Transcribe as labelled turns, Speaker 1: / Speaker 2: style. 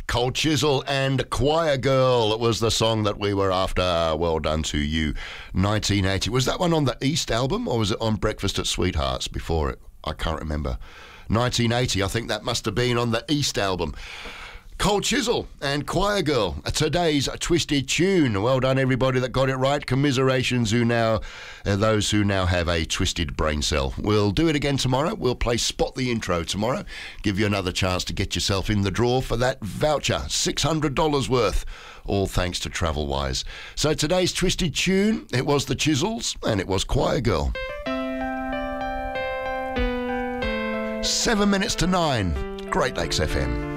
Speaker 1: Cold Chisel and Choir Girl. It was the song that we were after. Well done to you. 1980. Was that one on the East album, or was it on Breakfast at Sweethearts before it? I can't remember. 1980, I think that must have been on the East album. Cold Chisel and Choir Girl, today's twisted tune. Well done, everybody that got it right. Commiserations those who now have a twisted brain cell. We'll do it again tomorrow. We'll play Spot the Intro tomorrow. Give you another chance to get yourself in the draw for that voucher, $600 worth, all thanks to Travelwise. So today's twisted tune, it was the Chisels and it was Choir Girl. 7 minutes to 9, Great Lakes FM.